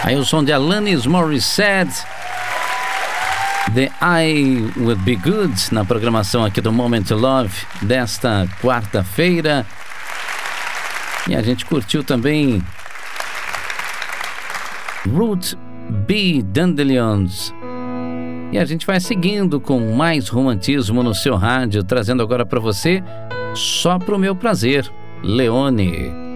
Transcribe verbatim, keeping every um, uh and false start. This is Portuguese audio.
Aí o som de Alanis Morissette, The I Would Be Good, na programação aqui do Moment to Love desta quarta-feira. E a gente curtiu também Ruth B. Dandelions. E a gente vai seguindo com mais romantismo no seu rádio, trazendo agora para você Só Pro Meu Prazer, Leone.